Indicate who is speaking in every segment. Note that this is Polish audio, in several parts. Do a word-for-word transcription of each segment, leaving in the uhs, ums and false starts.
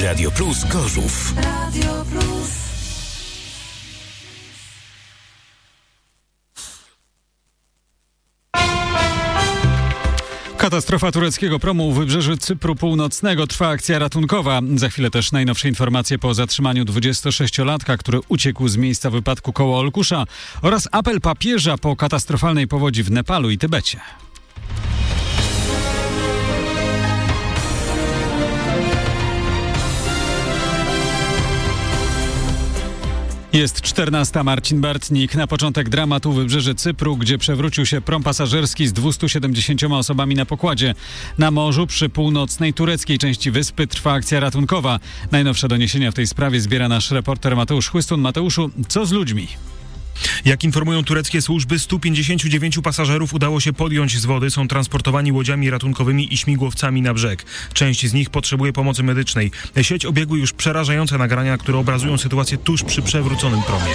Speaker 1: Radio Plus Gorzów. Radio Plus.
Speaker 2: Katastrofa tureckiego promu u wybrzeży Cypru Północnego. Trwa akcja ratunkowa. Za chwilę też najnowsze informacje po zatrzymaniu dwudziestosześciolatka, który uciekł z miejsca wypadku koło Olkusza, oraz apel papieża po katastrofalnej powodzi w Nepalu i Tybecie. Jest czternasta. Marcin Bartnik. Na początek dramatu wybrzeże Cypru, gdzie przewrócił się prom pasażerski z dwieście siedemdziesiąt osobami na pokładzie. Na morzu przy północnej tureckiej części wyspy trwa akcja ratunkowa. Najnowsze doniesienia w tej sprawie zbiera nasz reporter Mateusz Chłystun. Mateuszu, co z ludźmi?
Speaker 3: Jak informują tureckie służby, stu pięćdziesięciu dziewięciu pasażerów udało się podjąć z wody. Są transportowani łodziami ratunkowymi i śmigłowcami na brzeg. Część z nich potrzebuje pomocy medycznej. Sieć obiegły już przerażające nagrania, które obrazują sytuację tuż przy przewróconym promie.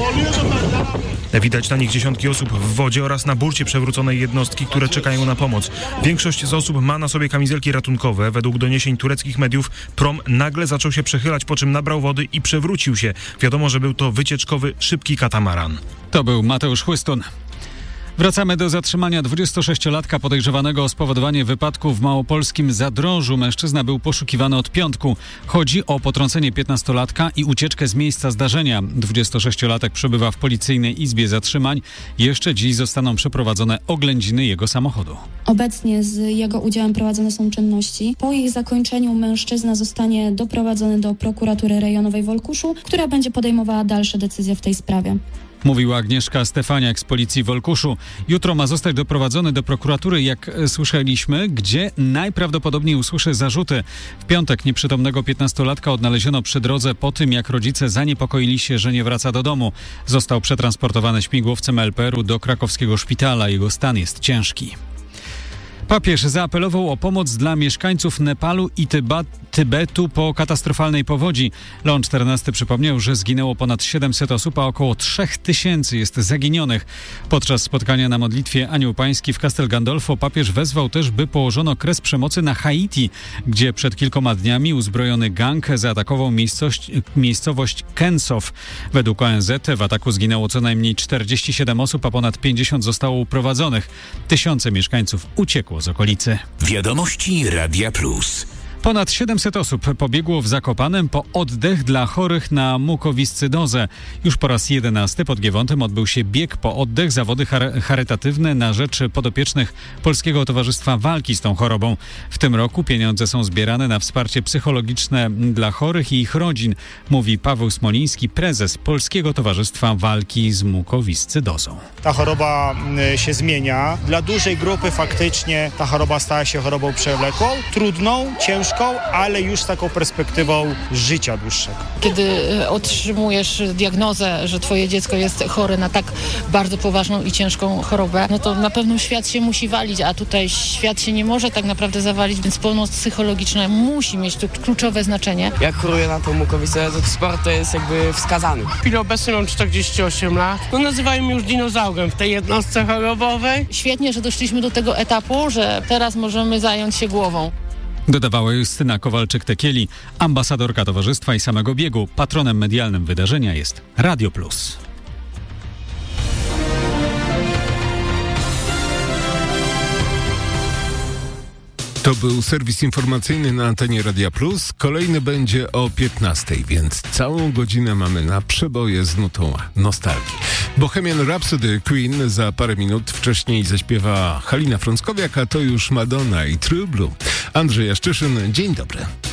Speaker 3: Widać na nich dziesiątki osób w wodzie oraz na burcie przewróconej jednostki, które czekają na pomoc. Większość z osób ma na sobie kamizelki ratunkowe. Według doniesień tureckich mediów prom nagle zaczął się przechylać, po czym nabrał wody i przewrócił się. Wiadomo, że był to wycieczkowy, szybki katamaran.
Speaker 2: To był Mateusz Chłystun. Wracamy do zatrzymania dwudziestosześciolatka podejrzewanego o spowodowanie wypadku w małopolskim Zadrożu. Mężczyzna był poszukiwany od piątku. Chodzi o potrącenie piętnastolatka i ucieczkę z miejsca zdarzenia. dwudziestosześciolatek przebywa w policyjnej izbie zatrzymań. Jeszcze dziś zostaną przeprowadzone oględziny jego samochodu.
Speaker 4: Obecnie z jego udziałem prowadzone są czynności. Po ich zakończeniu mężczyzna zostanie doprowadzony do prokuratury rejonowej w Olkuszu, która będzie podejmowała dalsze decyzje w tej sprawie.
Speaker 2: Mówiła Agnieszka Stefaniak z policji w Olkuszu. Jutro ma zostać doprowadzony do prokuratury, jak słyszeliśmy, gdzie najprawdopodobniej usłyszy zarzuty. W piątek nieprzytomnego piętnastolatka odnaleziono przy drodze po tym, jak rodzice zaniepokoili się, że nie wraca do domu. Został przetransportowany śmigłowcem el pe er u do krakowskiego szpitala. Jego stan jest ciężki. Papież zaapelował o pomoc dla mieszkańców Nepalu i Tyba, Tybetu po katastrofalnej powodzi. Leon czternasty przypomniał, że zginęło ponad siedemset osób, a około trzech tysięcy jest zaginionych. Podczas spotkania na modlitwie Anioł Pański w Castel Gandolfo papież wezwał też, by położono kres przemocy na Haiti, gdzie przed kilkoma dniami uzbrojony gang zaatakował miejscowość, miejscowość Kensow. Według o en zet w ataku zginęło co najmniej czterdzieści siedem osób, a ponad pięćdziesiąt zostało uprowadzonych. Tysiące mieszkańców uciekło z okolicy.
Speaker 1: Wiadomości Radia Plus.
Speaker 2: Ponad siedemset osób pobiegło w Zakopanem po oddech dla chorych na mukowiscydozę. Już po raz jedenasty pod Giewątem odbył się bieg po oddech, zawody char- charytatywne na rzecz podopiecznych Polskiego Towarzystwa Walki z tą chorobą. W tym roku pieniądze są zbierane na wsparcie psychologiczne dla chorych i ich rodzin, mówi Paweł Smoliński, prezes Polskiego Towarzystwa Walki z mukowiscydozą.
Speaker 5: Ta choroba się zmienia. Dla dużej grupy faktycznie ta choroba stała się chorobą przewlekłą, trudną, ciężką, ale już z taką perspektywą życia dłuższego.
Speaker 6: Kiedy otrzymujesz diagnozę, że twoje dziecko jest chore na tak bardzo poważną i ciężką chorobę, no to na pewno świat się musi walić, a tutaj świat się nie może tak naprawdę zawalić, więc pomoc psychologiczna musi mieć tu kluczowe znaczenie.
Speaker 7: Jak choruję na tą mukowiscydozę, to sport to jest jakby wskazany.
Speaker 8: W chwili obecnej mam czterdzieści osiem lat. No nazywają mnie już dinozaurem w tej jednostce chorobowej.
Speaker 6: Świetnie, że doszliśmy do tego etapu, że teraz możemy zająć się głową.
Speaker 2: Dodawała Justyna Kowalczyk-Tekieli, ambasadorka towarzystwa i samego biegu. Patronem medialnym wydarzenia jest Radio Plus.
Speaker 9: To był serwis informacyjny na antenie Radia Plus. Kolejny będzie o piętnastej, więc całą godzinę mamy na przeboje z nutą nostalgii. Bohemian Rhapsody Queen za parę minut. Wcześniej zaśpiewa Halina Frąckowiak, a to już Madonna i True Blue. Andrzej Jaszczyszyn, dzień dobry.